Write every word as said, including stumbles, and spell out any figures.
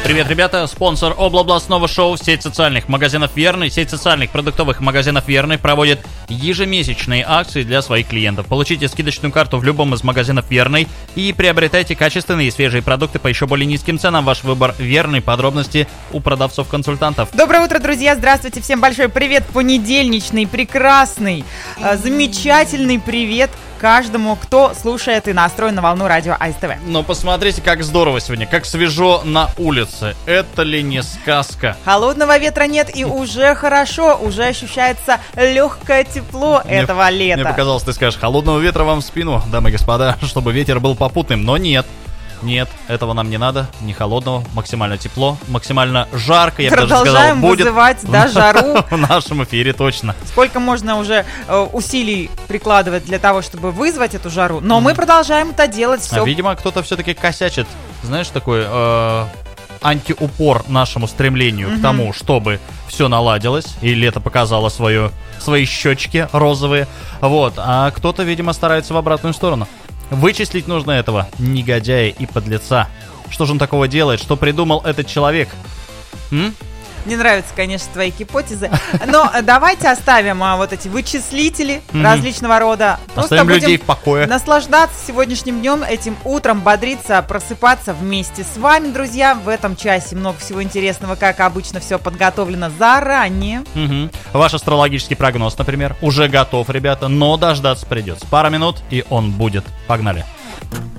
Привет, ребята! Спонсор областного шоу сеть социальных магазинов «Верный». Сеть социальных продуктовых магазинов «Верный» проводит ежемесячные акции для своих клиентов. Получите скидочную карту в любом из магазинов «Верный» и приобретайте качественные и свежие продукты по еще более низким ценам. Ваш выбор «Верный». Подробности у продавцов-консультантов. Доброе утро, друзья! Здравствуйте! Всем большой привет! Понедельничный, прекрасный, замечательный привет каждому, кто слушает и настроен на волну радио АСТВ. Но посмотрите, как здорово сегодня, как свежо на улице. Это ли не сказка? Холодного ветра нет и уже хорошо, уже ощущается легкое тепло мне, этого лета. Мне показалось, ты скажешь, холодного ветра вам в спину, дамы и господа, чтобы ветер был попутным, но нет. Нет, этого нам не надо, не холодного, максимально тепло, максимально жарко, я бы даже сказал, будет вызывать, да, жару в нашем эфире точно. Сколько можно уже э, усилий прикладывать для того, чтобы вызвать эту жару, но mm. мы продолжаем это делать. Все. А, видимо, кто-то все-таки косячит, знаешь, такой э, антиупор нашему стремлению mm-hmm. к тому, чтобы все наладилось, и лето показало свою, свои щечки розовые, вот, а кто-то, видимо, старается в обратную сторону. Вычислить нужно этого негодяя и подлеца. Что же он такого делает? Что придумал этот человек? М? Мне нравятся, конечно, твои гипотезы. Но давайте оставим а, вот эти вычислители mm-hmm. различного рода. Просто оставим людей в покое. Наслаждаться сегодняшним днем, этим утром, бодриться, просыпаться вместе с вами, друзья. В этом часе много всего интересного, как обычно, все подготовлено заранее. Mm-hmm. Ваш астрологический прогноз, например, уже готов, ребята, но дождаться придется. Пара минут, и он будет. Погнали.